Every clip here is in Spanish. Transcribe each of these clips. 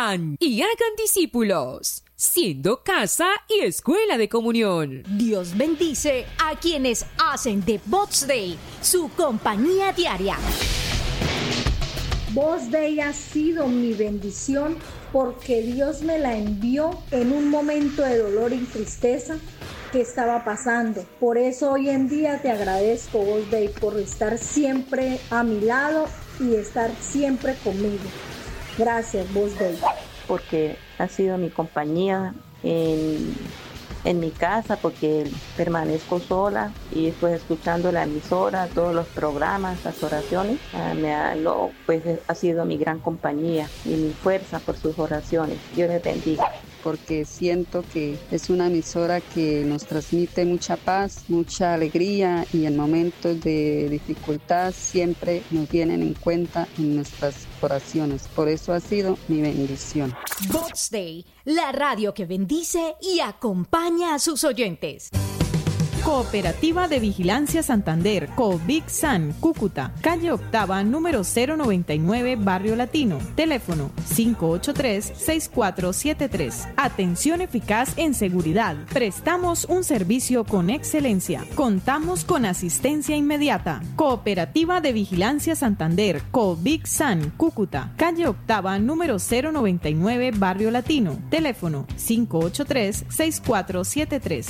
vayan y hagan discípulos, siendo casa y escuela de comunión. Dios bendice a quienes hacen de Box Day su compañía diaria. Box Day ha sido mi bendición porque Dios me la envió en un momento de dolor y tristeza que estaba pasando. Por eso hoy en día te agradezco, Box Day, por estar siempre a mi lado y estar siempre conmigo. Gracias, Box Day. Porque ha sido mi compañía en mi casa, porque permanezco sola y pues escuchando la emisora, todos los programas, las oraciones, pues ha sido mi gran compañía y mi fuerza por sus oraciones. Dios les bendiga. Porque siento que es una emisora que nos transmite mucha paz, mucha alegría, y en momentos de dificultad siempre nos tienen en cuenta en nuestras oraciones. Por eso ha sido mi bendición. Box Day, la radio que bendice y acompaña a sus oyentes. Cooperativa de Vigilancia Santander, Covic San, Cúcuta, calle Octava, número 099, Barrio Latino. Teléfono 583-6473. Atención eficaz en seguridad. Prestamos un servicio con excelencia. Contamos con asistencia inmediata. Cooperativa de Vigilancia Santander, Covic San, Cúcuta, calle Octava, número 099, Barrio Latino. Teléfono 583-6473.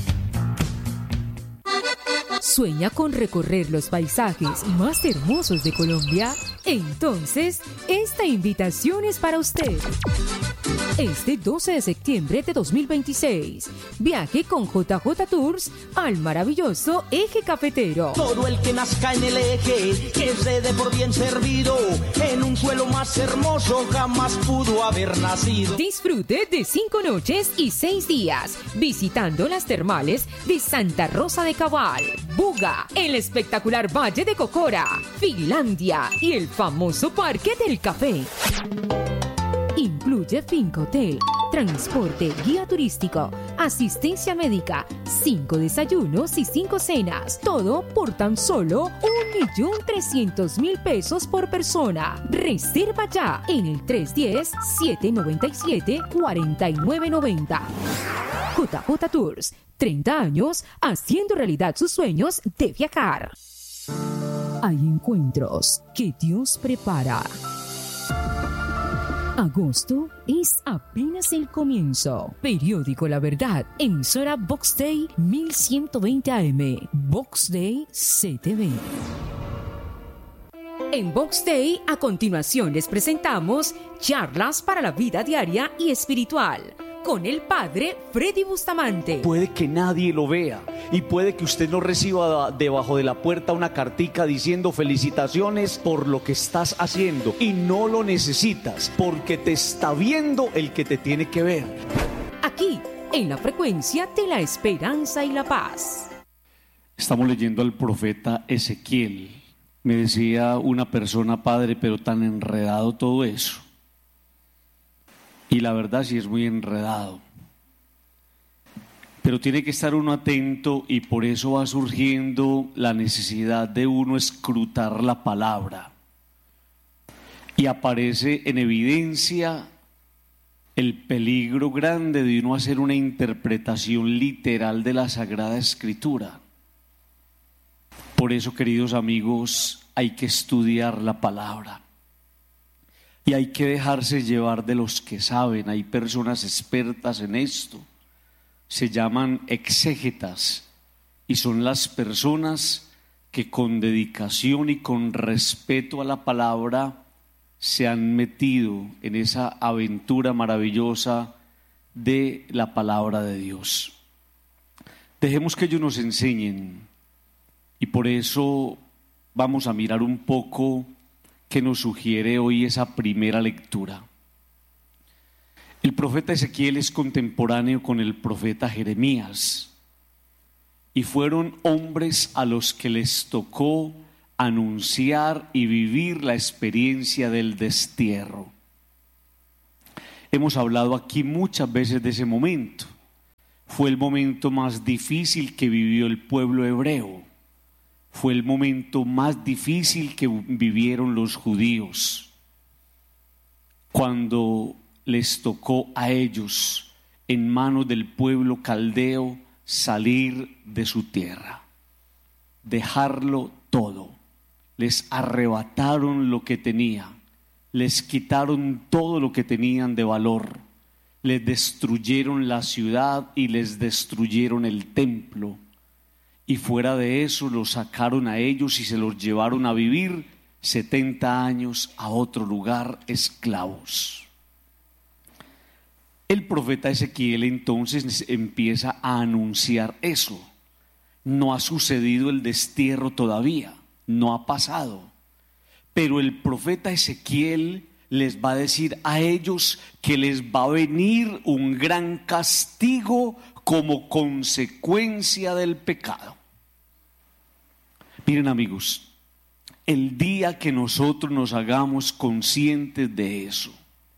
¿Sueña con recorrer los paisajes más hermosos de Colombia? Entonces, esta invitación es para usted. Este 12 de septiembre de 2026, viaje con JJ Tours al maravilloso Eje Cafetero. Todo el que nazca en el eje, que se dé por bien servido, en un suelo más hermoso jamás pudo haber nacido. Disfrute de 5 noches y 6 días, visitando las termales de Santa Rosa de Cabal, Buga, el espectacular Valle de Cocora, Finlandia y el famoso Parque del Café. Incluye finca hotel, transporte, guía turístico, asistencia médica, 5 desayunos y 5 cenas. Todo por tan solo 1.300.000 pesos por persona. Reserva ya en el 310-797-4990. JJ Tours, 30 años haciendo realidad sus sueños de viajar. Hay encuentros que Dios prepara. Agosto es apenas el comienzo. Periódico La Verdad, emisora Box Day 1120 AM, Box Day CTV. En Box Day, a continuación les presentamos charlas para la vida diaria y espiritual con el padre Freddy Bustamante. Puede que nadie lo vea y puede que usted no reciba debajo de la puerta una cartica diciendo felicitaciones por lo que estás haciendo, y no lo necesitas porque te está viendo el que te tiene que ver. Aquí, en la frecuencia de la esperanza y la paz. Estamos leyendo al profeta Ezequiel. Me decía una persona, padre, pero tan enredado todo eso. Y la verdad sí es muy enredado. Pero tiene que estar uno atento, y por eso va surgiendo la necesidad de uno escrutar la palabra. Y aparece en evidencia el peligro grande de uno hacer una interpretación literal de la Sagrada Escritura. Por eso, queridos amigos, hay que estudiar la palabra. Y hay que dejarse llevar de los que saben. Hay personas expertas en esto. Se llaman exégetas, y son las personas que con dedicación y con respeto a la palabra se han metido en esa aventura maravillosa de la palabra de Dios. Dejemos que ellos nos enseñen, y por eso vamos a mirar un poco qué nos sugiere hoy esa primera lectura. El profeta Ezequiel es contemporáneo con el profeta Jeremías, y fueron hombres a los que les tocó anunciar y vivir la experiencia del destierro. Hemos hablado aquí muchas veces de ese momento. Fue el momento más difícil que vivió el pueblo hebreo. Fue el momento más difícil que vivieron los judíos. Cuando les tocó a ellos, en manos del pueblo caldeo, salir de su tierra, dejarlo todo. Les arrebataron lo que tenía, les quitaron todo lo que tenían de valor, les destruyeron la ciudad y les destruyeron el templo, y fuera de eso los sacaron a ellos y se los llevaron a vivir 70 años a otro lugar esclavos. El profeta Ezequiel entonces empieza a anunciar eso. No ha sucedido el destierro todavía, no ha pasado, pero el profeta Ezequiel les va a decir a ellos que les va a venir un gran castigo como consecuencia del pecado. Miren, amigos, el día que nosotros nos hagamos conscientes de eso,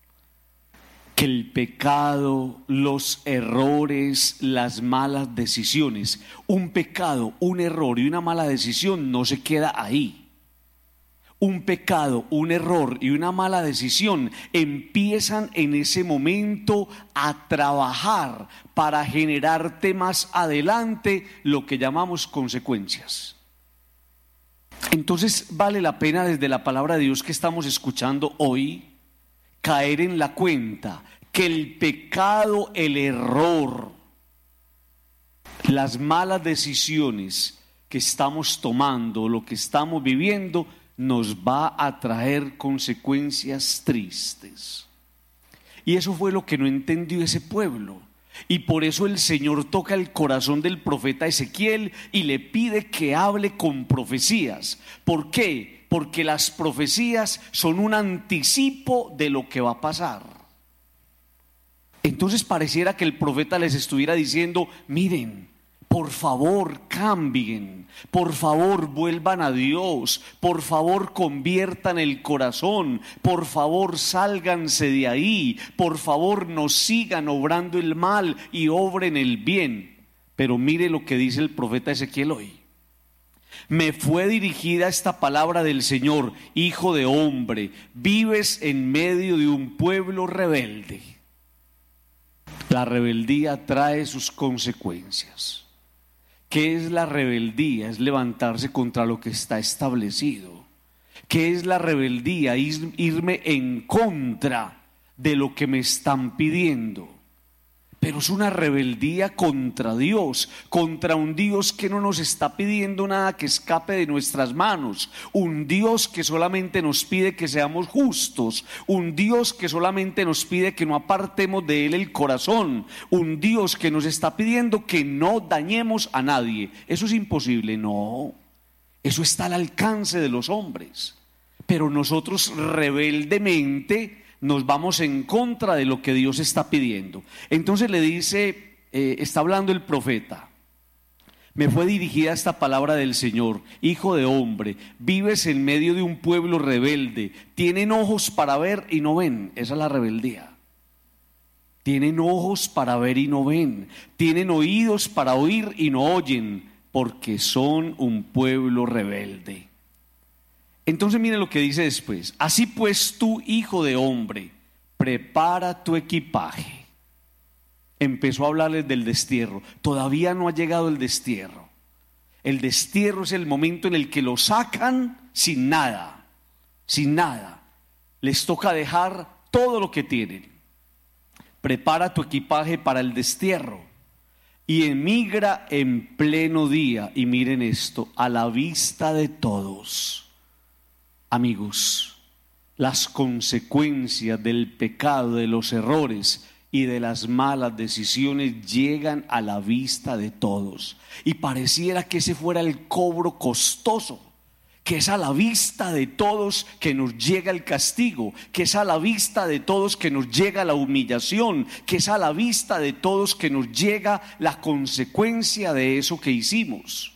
que el pecado, los errores, las malas decisiones, un pecado, un error y una mala decisión no se queda ahí. Un pecado, un error y una mala decisión empiezan en ese momento a trabajar para generarte más adelante lo que llamamos consecuencias. Entonces vale la pena, desde la palabra de Dios que estamos escuchando hoy, caer en la cuenta que el pecado, el error, las malas decisiones que estamos tomando, lo que estamos viviendo, nos va a traer consecuencias tristes. Y eso fue lo que no entendió ese pueblo. Y por eso el Señor toca el corazón del profeta Ezequiel y le pide que hable con profecías. ¿Por qué? Porque las profecías son un anticipo de lo que va a pasar. Entonces pareciera que el profeta les estuviera diciendo: miren, por favor cambien, por favor vuelvan a Dios, por favor conviertan el corazón, por favor sálganse de ahí, por favor no sigan obrando el mal y obren el bien. Pero mire lo que dice el profeta Ezequiel hoy. Me fue dirigida esta palabra del Señor: hijo de hombre, vives en medio de un pueblo rebelde. La rebeldía trae sus consecuencias. ¿Qué es la rebeldía? Es levantarse contra lo que está establecido. ¿Qué es la rebeldía? Irme en contra de lo que me están pidiendo. Pero es una rebeldía contra Dios, contra un Dios que no nos está pidiendo nada que escape de nuestras manos, un Dios que solamente nos pide que seamos justos, un Dios que solamente nos pide que no apartemos de Él el corazón, un Dios que nos está pidiendo que no dañemos a nadie. Eso es imposible, no, eso está al alcance de los hombres, pero nosotros rebeldemente nos vamos en contra de lo que Dios está pidiendo. Entonces le dice, está hablando el profeta: me fue dirigida esta palabra del Señor, hijo de hombre, vives en medio de un pueblo rebelde, tienen ojos para ver y no ven. Esa es la rebeldía. Tienen ojos para ver y no ven, tienen oídos para oír y no oyen, porque son un pueblo rebelde. Entonces miren lo que dice después: así pues tú, hijo de hombre, prepara tu equipaje. Empezó a hablarles del destierro. Todavía no ha llegado el destierro. El destierro es el momento en el que lo sacan sin nada, sin nada. Les toca dejar todo lo que tienen. Prepara tu equipaje para el destierro y emigra en pleno día. Y miren esto, a la vista de todos. Amigos, las consecuencias del pecado, de los errores y de las malas decisiones llegan a la vista de todos. Y pareciera que ese fuera el cobro costoso, que es a la vista de todos que nos llega el castigo, que es a la vista de todos que nos llega la humillación, que es a la vista de todos que nos llega la consecuencia de eso que hicimos.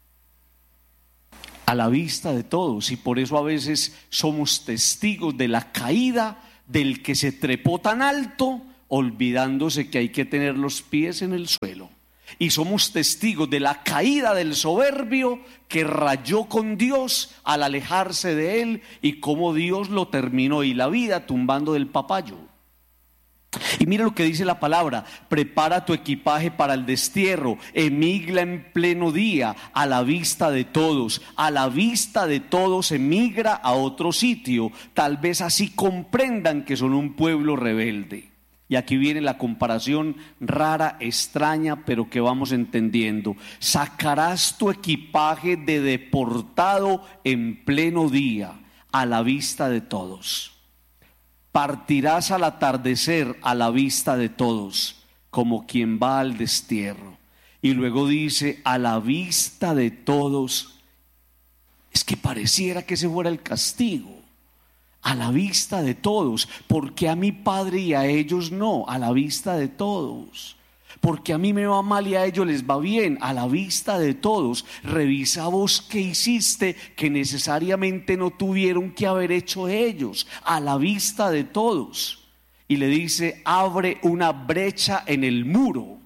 A la vista de todos, y por eso a veces somos testigos de la caída del que se trepó tan alto, olvidándose que hay que tener los pies en el suelo. Y somos testigos de la caída del soberbio que rayó con Dios al alejarse de Él, y cómo Dios lo terminó y la vida tumbando del papayo. Y mira lo que dice la palabra: prepara tu equipaje para el destierro, emigra en pleno día, a la vista de todos. A la vista de todos emigra a otro sitio, tal vez así comprendan que son un pueblo rebelde. Y aquí viene la comparación rara, extraña, pero que vamos entendiendo. Sacarás tu equipaje de deportado en pleno día, a la vista de todos. Partirás al atardecer a la vista de todos, como quien va al destierro. Y luego dice, a la vista de todos. Es que pareciera que ese fuera el castigo. A la vista de todos. Porque a mi Padre y a ellos no. A la vista de todos. Porque a mí me va mal y a ellos les va bien. A la vista de todos. Revisa vos qué hiciste que necesariamente no tuvieron que haber hecho ellos. A la vista de todos. Y le dice, abre una brecha en el muro.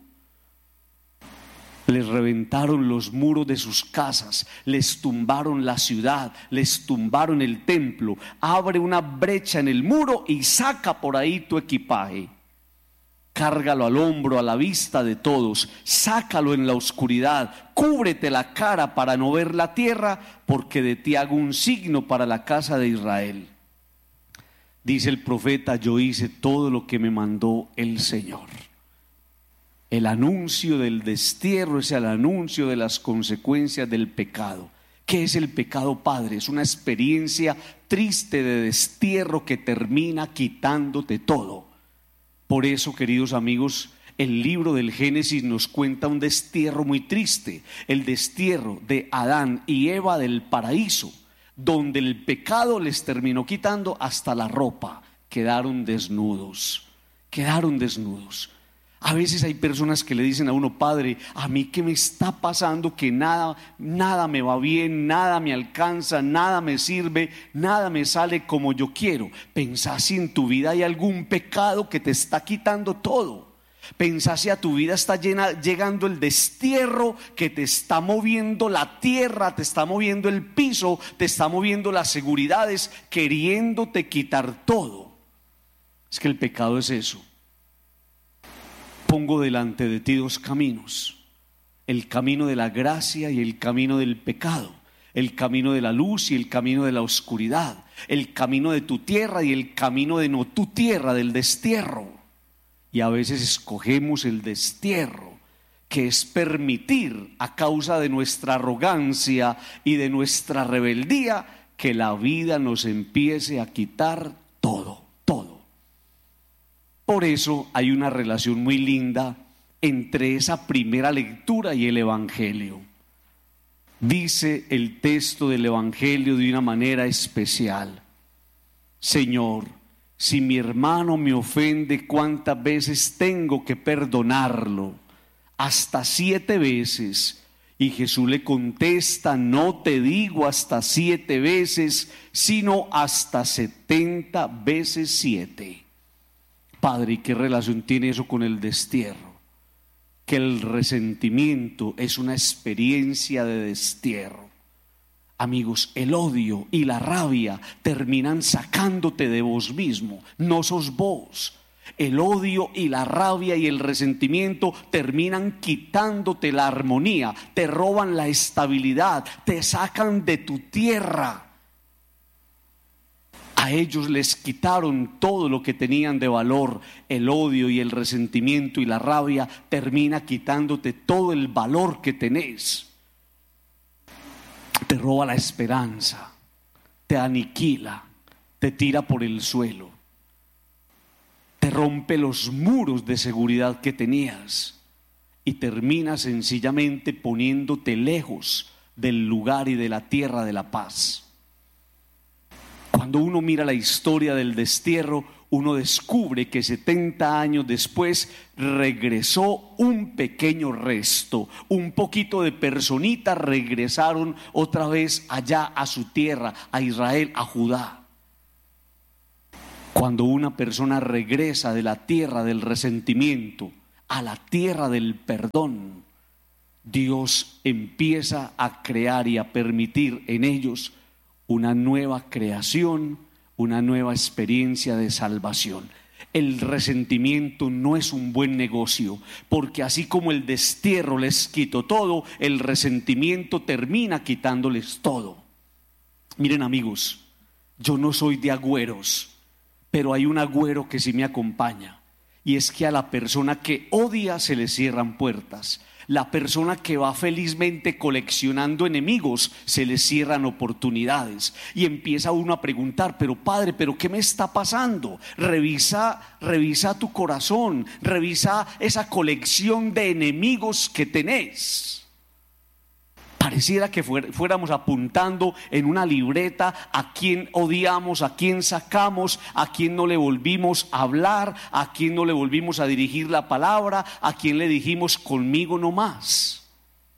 Les reventaron los muros de sus casas, les tumbaron la ciudad, les tumbaron el templo. Abre una brecha en el muro y saca por ahí tu equipaje. Cárgalo al hombro, a la vista de todos, sácalo en la oscuridad, cúbrete la cara para no ver la tierra, porque de ti hago un signo para la casa de Israel. Dice el profeta, yo hice todo lo que me mandó el Señor. El anuncio del destierro es el anuncio de las consecuencias del pecado. ¿Qué es el pecado, Padre? Es una experiencia triste de destierro que termina quitándote todo. Por eso, queridos amigos, el libro del Génesis nos cuenta un destierro muy triste, el destierro de Adán y Eva del paraíso, donde el pecado les terminó quitando hasta la ropa. Quedaron desnudos. A veces hay personas que le dicen a uno, Padre, a mí qué me está pasando, que nada me va bien, nada me alcanza, nada me sirve, nada me sale como yo quiero. Pensá si en tu vida hay algún pecado que te está quitando todo. Pensá si a tu vida está llegando el destierro que te está moviendo la tierra, te está moviendo el piso, te está moviendo las seguridades, queriéndote quitar todo. Es que el pecado es eso. Pongo delante de ti dos caminos, el camino de la gracia y el camino del pecado, el camino de la luz y el camino de la oscuridad, el camino de tu tierra y el camino de no tu tierra, del destierro. Y a veces escogemos el destierro, que es permitir, a causa de nuestra arrogancia y de nuestra rebeldía, que la vida nos empiece a quitar todo. Por eso hay una relación muy linda entre esa primera lectura y el Evangelio. Dice el texto del Evangelio de una manera especial: Señor, si mi hermano me ofende, ¿cuántas veces tengo que perdonarlo? Hasta 7 veces. Y Jesús le contesta, no te digo hasta 7 veces, sino hasta 70 veces 7. Padre, ¿y qué relación tiene eso con el destierro? Que el resentimiento es una experiencia de destierro. Amigos, el odio y la rabia terminan sacándote de vos mismo, no sos vos. El odio y la rabia y el resentimiento terminan quitándote la armonía, te roban la estabilidad, te sacan de tu tierra. A ellos les quitaron todo lo que tenían de valor. El odio y el resentimiento y la rabia termina quitándote todo el valor que tenés. Te roba la esperanza, te aniquila, te tira por el suelo, te rompe los muros de seguridad que tenías y termina sencillamente poniéndote lejos del lugar y de la tierra de la paz. Cuando uno mira la historia del destierro, uno descubre que 70 años después regresó un pequeño resto, un poquito de personitas regresaron otra vez allá a su tierra, a Israel, a Judá. Cuando una persona regresa de la tierra del resentimiento a la tierra del perdón, Dios empieza a crear y a permitir en ellos una nueva creación, una nueva experiencia de salvación. El resentimiento no es un buen negocio, porque así como el destierro les quitó todo, el resentimiento termina quitándoles todo. Miren, amigos, yo no soy de agüeros, pero hay un agüero que sí me acompaña, y es que a la persona que odia se le cierran puertas. La persona que va felizmente coleccionando enemigos, se le cierran oportunidades. Y empieza uno a preguntar, pero padre, ¿pero qué me está pasando? Revisa tu corazón, revisa esa colección de enemigos que tenés. Pareciera que fuéramos apuntando en una libreta a quién odiamos, a quién sacamos, a quién no le volvimos a hablar, a quién no le volvimos a dirigir la palabra, a quién le dijimos conmigo no más.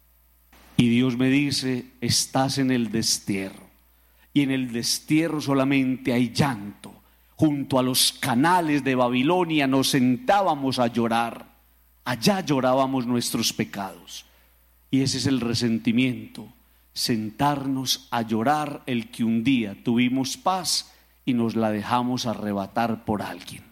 Y Dios me dice, estás en el destierro. Y en el destierro solamente hay llanto. Junto a los canales de Babilonia nos sentábamos a llorar. Allá llorábamos nuestros pecados. Y ese es el resentimiento, sentarnos a llorar el que un día tuvimos paz y nos la dejamos arrebatar por alguien.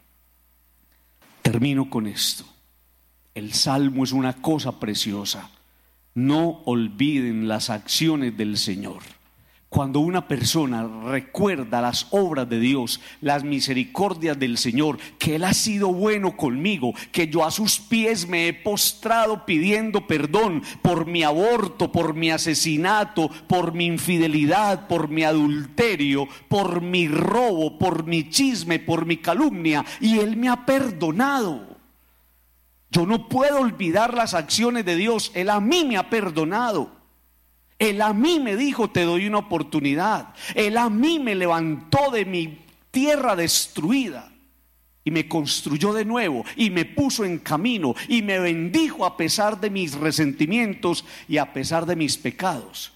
Termino con esto. El salmo es una cosa preciosa. No olviden las acciones del Señor. Cuando una persona recuerda las obras de Dios, las misericordias del Señor, que Él ha sido bueno conmigo, que yo a sus pies me he postrado pidiendo perdón por mi aborto, por mi asesinato, por mi infidelidad, por mi adulterio, por mi robo, por mi chisme, por mi calumnia, y Él me ha perdonado. Yo no puedo olvidar las acciones de Dios. Él a mí me ha perdonado. Él a mí me dijo, te doy una oportunidad. Él a mí me levantó de mi tierra destruida y me construyó de nuevo y me puso en camino y me bendijo a pesar de mis resentimientos y a pesar de mis pecados.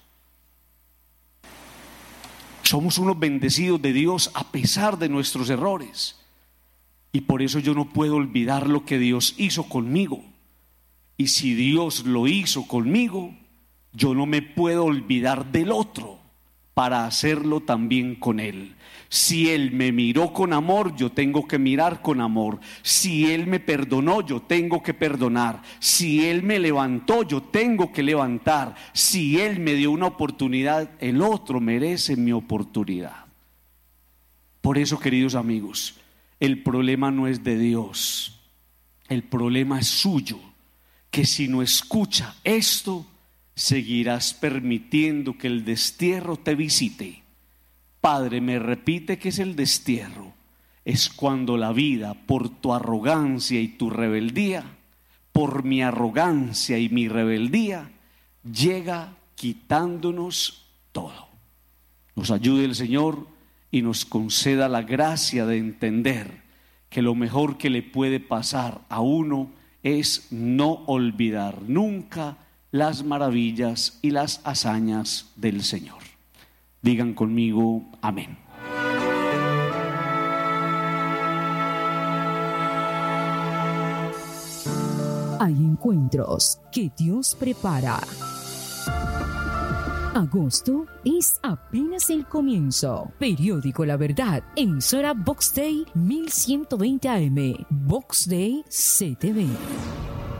Somos unos bendecidos de Dios a pesar de nuestros errores. Y por eso yo no puedo olvidar lo que Dios hizo conmigo. Y si Dios lo hizo conmigo, yo no me puedo olvidar del otro para hacerlo también con él. Si Él me miró con amor, yo tengo que mirar con amor. Si Él me perdonó, yo tengo que perdonar. Si Él me levantó, yo tengo que levantar. Si Él me dio una oportunidad, el otro merece mi oportunidad. Por eso, queridos amigos, el problema no es de Dios, el problema es suyo, que si no escucha esto, seguirás permitiendo que el destierro te visite. Padre, me repite que es el destierro. Es cuando la vida, por tu arrogancia y tu rebeldía, por mi arrogancia y mi rebeldía, llega quitándonos todo. Nos ayude el Señor y nos conceda la gracia de entender que lo mejor que le puede pasar a uno es no olvidar nunca las maravillas y las hazañas del Señor. Digan conmigo, amén. Hay encuentros que Dios prepara. Agosto es apenas el comienzo. Periódico La Verdad, emisora Vox Day 1120 AM, Vox Day CTV.